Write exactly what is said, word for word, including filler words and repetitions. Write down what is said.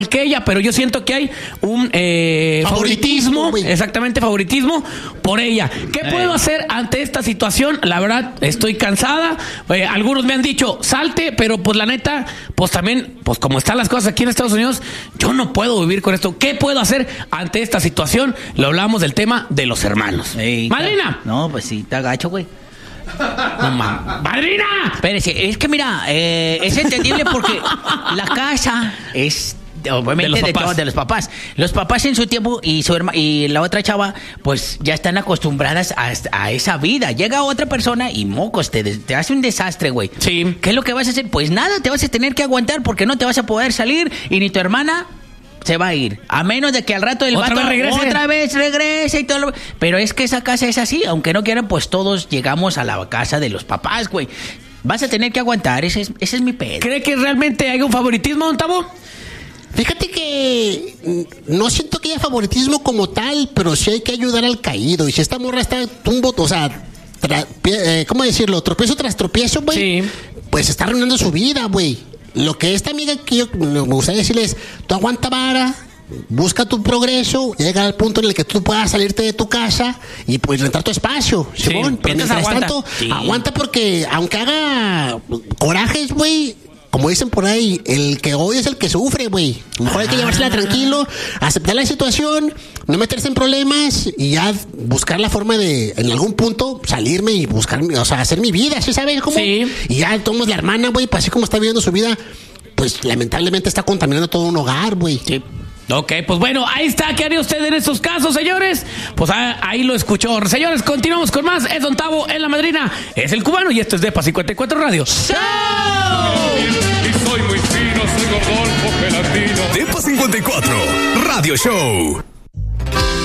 que ella, pero yo siento que hay un eh, favoritismo, favoritismo exactamente, favoritismo por ella. ¿Qué eh. puedo hacer ante esta situación? La verdad, estoy cansada. Eh, algunos me han dicho, salte, pero pues la neta, pues también, pues como están las cosas aquí en Estados Unidos, yo no puedo vivir con esto. ¿Qué puedo hacer ante esta situación? Lo hablamos del tema de los hermanos. Ey, ¡Madrina! No, pues sí, está gacho, güey. No, ma- ¡Madrina! Espérese, es que mira, eh, es entendible porque la casa es obviamente de los, de, todos, de los papás. Los papás en su tiempo y su herma, y la otra chava, pues ya están acostumbradas a, a esa vida. Llega otra persona y mocos, te, te hace un desastre, güey. Sí. ¿Qué es lo que vas a hacer? Pues nada, te vas a tener que aguantar porque no te vas a poder salir y ni tu hermana se va a ir, a menos de que al rato el ¿Otra vato vez regrese? otra vez regrese y todo lo... Pero es que esa casa es así, aunque no quieran, pues todos llegamos a la casa de los papás, güey. Vas a tener que aguantar, ese es, ese es mi pedo. ¿Cree que realmente hay un favoritismo, don Tavo? Fíjate que no siento que haya favoritismo como tal, pero sí hay que ayudar al caído. Y si esta morra está tumbo, o sea, tra, eh, ¿cómo decirlo? Tropiezo tras tropiezo, güey. Sí. Pues está arruinando su vida, güey. Lo que esta amiga que yo me gustaría decirles, tú aguanta vara, busca tu progreso, llega al punto en el que tú puedas salirte de tu casa y pues rentar tu espacio, sí, Simón. Pero mientras aguanta. tanto, Sí. aguanta porque aunque haga corajes, güey, como dicen por ahí, el que odia es el que sufre, güey. Mejor hay que llevársela tranquilo, aceptar la situación, no meterse en problemas y ya buscar la forma de, en algún punto, salirme y buscar, o sea, hacer mi vida, ¿sí sabes cómo? Sí. Y ya tomamos la hermana, güey, pues así como está viviendo su vida, pues lamentablemente está contaminando todo un hogar, güey. Sí. Ok, pues bueno, ahí está. ¿Qué haría usted en estos casos, señores? Pues ah, ahí lo escuchó. Señores, continuamos con más. Es Don Tavo en La Madrina. Es el cubano y esto es Depa cincuenta y cuatro Radio. ¡Show! Y soy muy fino, soy Gordolfo Gelatino. Depa cincuenta y cuatro Radio Show.